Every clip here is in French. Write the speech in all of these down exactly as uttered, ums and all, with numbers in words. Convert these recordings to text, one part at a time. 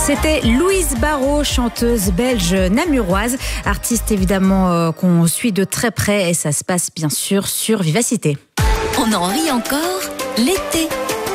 C'était Louise Barrault, chanteuse belge namuroise, artiste évidemment euh, qu'on suit de très près et ça se passe bien sûr sur Vivacité. On en rit encore l'été.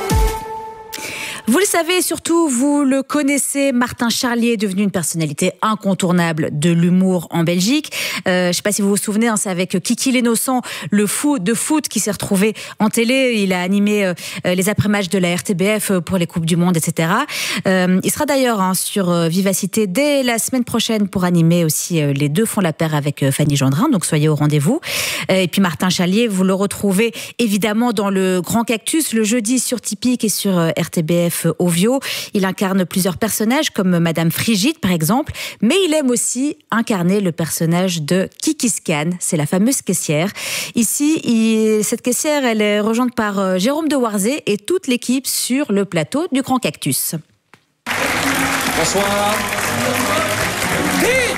Vous le savez, surtout vous le connaissez, Martin Charlier est devenu une personnalité incontournable de l'humour en Belgique. Euh, je ne sais pas si vous vous souvenez, hein, c'est avec Kiki l'Innocent, le fou de foot qui s'est retrouvé en télé. Il a animé euh, les après-matchs de la R T B F pour les Coupes du Monde, et cetera. Euh, il sera d'ailleurs hein, sur euh, Vivacité dès la semaine prochaine pour animer aussi euh, Les Deux font la paire avec euh, Fanny Gendrin, donc soyez au rendez-vous. Euh, et puis Martin Charlier, vous le retrouvez évidemment dans le Grand Cactus, le jeudi sur Typique et sur euh, R T B F Ovio. Il incarne plusieurs personnages comme Madame Frigide par exemple, mais il aime aussi incarner le personnage de Kiki Scan, c'est la fameuse caissière. Ici, il, cette caissière, elle est rejointe par euh, Jérôme de Warzé et toute l'équipe sur le plateau du Grand Cactus. Bonsoir. Hey,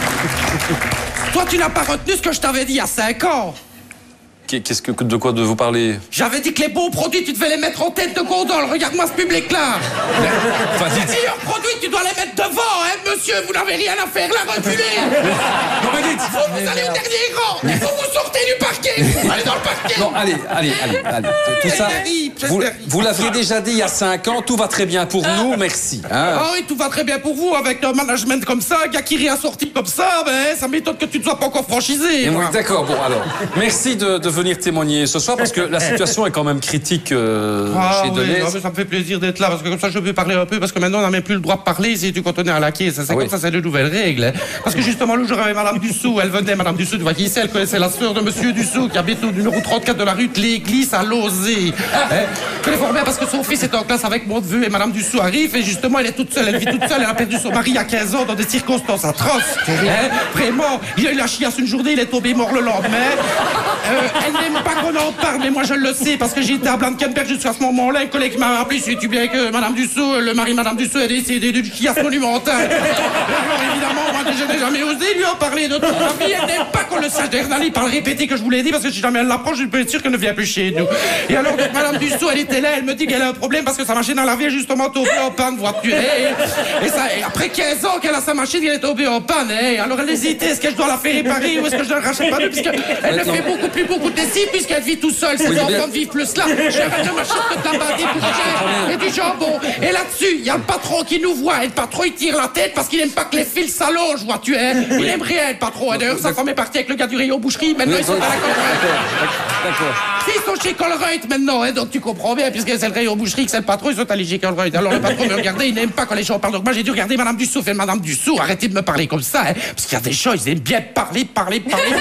toi, tu n'as pas retenu ce que je t'avais dit il y a cinq ans. Qu'est-ce que, de quoi de vous parler? J'avais dit que les bons produits, tu devais les mettre en tête de gondole. Regarde-moi ce public-là. Enfin, les meilleurs produits, tu dois les mettre devant, hein, monsieur. Vous n'avez rien à faire là, reculez. Non, mais dites. Vous, vous allez au dernier rang. Il faut vous sortez du parquet. Vous allez dans le parquet. Non, allez, allez, allez, allez. Tout ça, vous, vous l'aviez déjà dit il y a cinq ans, tout va très bien pour nous, merci. Hein. Ah oui, tout va très bien pour vous. Avec un management comme ça, un gars qui rit assorti comme ça, ben, ça m'étonne que tu ne sois pas encore franchisé. Oui, d'accord, bon alors, merci de, de venir témoigner ce soir parce que la situation est quand même critique euh, ah, chez oui, Deleuze. Ah, mais ça me fait plaisir d'être là parce que comme ça je peux parler un peu parce que maintenant on n'a même plus le droit de parler si tu continues à laquer. C'est ah, comme oui. ça, c'est de nouvelles règles. Hein. Parce que justement, le jour avec Madame Dussault, elle venait, Madame Dussault, tu vois qui c'est, elle connaissait la sœur de Monsieur Dussault qui habite au numéro trente-quatre de la rue de l'Église à Lauzé. Hein. Je connais fort bien parce que son fils est en classe avec mon neveu et Madame Dussault arrive et justement elle est toute seule, elle vit toute seule, elle a perdu son mari il y a quinze ans dans des circonstances atroces. Hein. Vraiment, il a eu la chiasse une journée, il est tombé mort le lendemain. Euh, elle n'aime pas qu'on en parle, mais moi je le sais parce que j'étais à Blankenberg jusqu'à ce moment-là. Un collègue m'a appelé, sais-tu bien que Madame Dussault, le mari de Madame Dussault est décédé d'une chiasse monumentale. Alors évidemment, moi je n'ai jamais osé lui en parler de toute ma vie. Elle n'aime pas qu'on le sache. D'ailleurs, il parle répéter que je vous l'ai dit parce que si jamais elle l'approche, je peux être sûr qu'elle ne vient plus chez nous. Et alors donc Madame Dussault, elle était là, elle me dit qu'elle a un problème parce que sa machine à laver est justement tombée en panne, vois-tu. Et, et, ça, et après quinze ans qu'elle a sa machine, elle est tombée en panne. Et alors elle hésitait, est-ce que je dois la faire réparer ou est-ce que je ne la rachète pas mieux puisqu'elle ne fait beaucoup plus beaucoup de lessive puisqu'elle vit tout seule. Ses oui, enfants vivent plus là. Je m'achète de la bâtie pour cher et du jambon. Et là-dessus, il y a le patron qui nous voit. Et le patron, il tire la tête parce qu'il n'aime pas que les fils s'allongent, vois-tu. Hein. Il aime rien, le patron. D'ailleurs, sa femme est partie avec le gars du rayon boucherie. Maintenant, ils sont à la Colruyt. D'accord. Ils sont chez Colruyt maintenant. Hein. Donc tu comprends bien, puisque c'est le rayon boucherie que c'est le patron, ils sont allés chez Colruyt. Alors le patron me regardait, il n'aime pas quand les gens parlent. Donc moi, j'ai dû regarder Madame Dussault. Fait Madame Dussault, arrêtez de me parler comme ça. Hein. Parce qu'il y a des gens, ils aiment bien parler, parler, parler.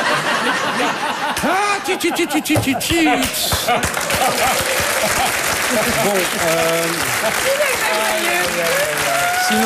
Ah, tu, tu, tu, tu, tu, tu, tu. Bon, euh... sinon...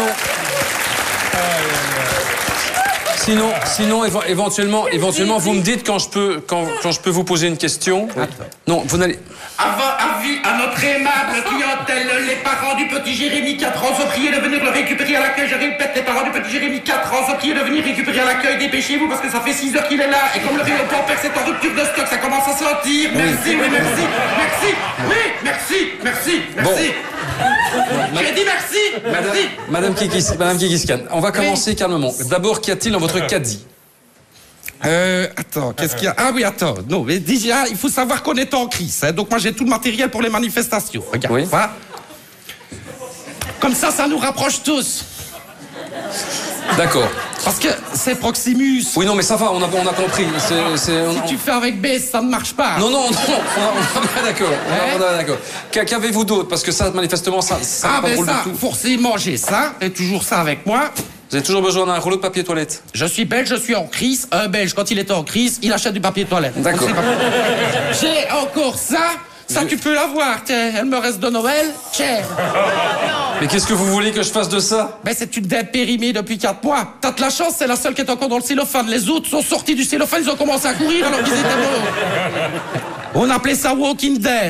Sinon, sinon évo éventuellement, éventuellement, vous me dites quand je peux, quand, quand je peux vous poser une question. Attends. Non, vous n'allez... Avis à notre aimable clientèle, les parents du petit Jérémy, quatre ans, sont priés de venir le récupérer à l'accueil. Je répète, les parents du petit Jérémy, quatre ans, sont priés de venir récupérer à l'accueil. Dépêchez-vous parce que ça fait six heures qu'il est là. Et comme le rayon Pampers est en rupture de stock, ça commence à sentir. Merci, oui, merci, merci, oui, merci, merci, merci. Bon. J'ai dit merci, Madame, merci. Madame Kiki, Madame Kiki Scan, on va commencer oui. calmement. D'abord, qu'y a-t-il dans votre caddie? Euh, attends, qu'est-ce qu'il y a? Ah oui, attends, non, mais déjà, il faut savoir qu'on est en crise, hein, donc moi j'ai tout le matériel pour les manifestations, regarde, oui. ça. Comme ça, ça nous rapproche tous. D'accord. Parce que c'est Proximus. Oui, non, mais ça va, on a, on a compris. C est, c est, on, si tu fais avec B, ça ne marche pas. Non, non, non, on est d'accord. On est d'accord. Qu'avez-vous d'autre? Parce que ça, manifestement, ça, ça ah, pas ben drôle ça, du tout. Forcément, j'ai ça, et toujours ça avec moi. Vous avez toujours besoin d'un rouleau de papier toilette? Je suis belge, je suis en crise. Un belge, quand il est en crise, il achète du papier toilette. D'accord. J'ai encore ça. Ça, tu peux l'avoir, tiens. Elle me reste de Noël. Tiens. Mais qu'est-ce que vous voulez que je fasse de ça? Ben, c'est une dette périmée depuis quatre mois. T'as de la chance, c'est la seule qui est encore dans le cellophane. Les autres sont sortis du cellophane, ils ont commencé à courir alors qu'ils étaient morts. On appelait ça Walking Dead.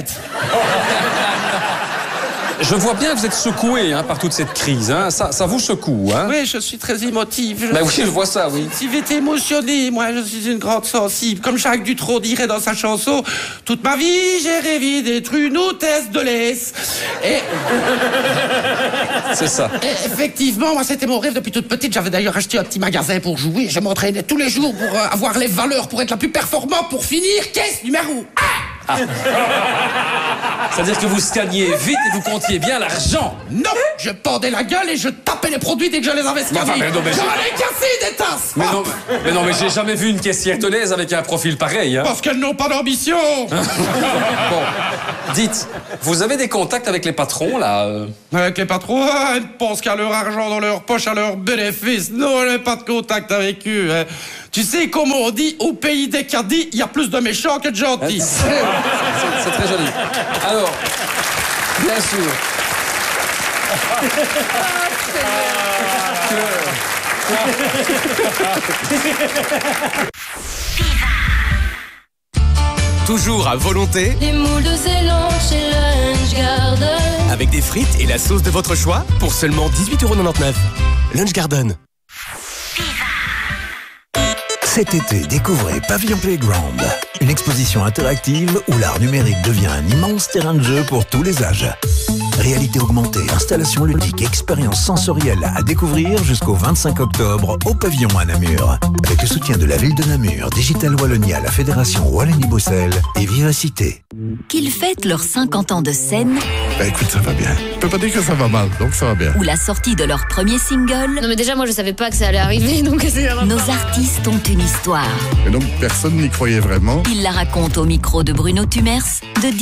Je vois bien que vous êtes secoué hein, par toute cette crise. Hein. Ça, ça vous secoue. Hein. Oui, je suis très émotif. Je ben oui, je vois ça, oui. Si j'étais émotionné, moi, je suis une grande sensible. Comme Jacques Dutronc dirait dans sa chanson, toute ma vie, j'ai rêvé d'être une hôtesse de l'aise. Et C'est ça. Et effectivement, moi, c'était mon rêve depuis toute petite. J'avais d'ailleurs acheté un petit magasin pour jouer. Je m'entraînais tous les jours pour euh, avoir les valeurs, pour être la plus performante, pour finir caisse numéro un. Ah. C'est-à-dire que vous scanniez vite et vous comptiez bien l'argent. Non, je pendais la gueule et je tapais les produits dès que je les avais scannés. Enfin, mais non, mais J'en j'ai- ai cassé des tasses. Mais non, mais non, mais j'ai jamais vu une caissière tonnaise avec un profil pareil. Hein. Parce qu'elles n'ont pas d'ambition. Bon, dites, vous avez des contacts avec les patrons, là euh Avec les patrons, ah, ils ne pensent qu'à leur argent dans leur poche, à leurs bénéfices. Non, on n'a pas de contact avec eux. Hein. Tu sais, comme on dit, au pays des caddies, il y a plus de méchants que de gentils. C'est c'est très joli. Alors, bien sûr. Toujours à volonté, Les moules de Zélande chez Lunch Garden. avec des frites et la sauce de votre choix pour seulement dix-huit euros quatre-vingt-dix-neuf. Lunch Garden. Cet été, découvrez Pavillon Playground, une exposition interactive où l'art numérique devient un immense terrain de jeu pour tous les âges. Réalité augmentée, installation ludique, expérience sensorielle à découvrir jusqu'au vingt-cinq octobre au Pavillon à Namur. Avec le soutien de la ville de Namur, Digital Wallonia, la Fédération Wallonie-Bruxelles et Vivacité. Qu'ils fêtent leurs cinquante ans de scène Bah écoute, ça va bien. Je peux pas dire que ça va mal, donc ça va bien. ou la sortie de leur premier single, Non mais déjà moi je savais pas que ça allait arriver donc c'est... nos artistes ont une histoire. Et donc personne n'y croyait vraiment. Ils la racontent au micro de Bruno Tumers de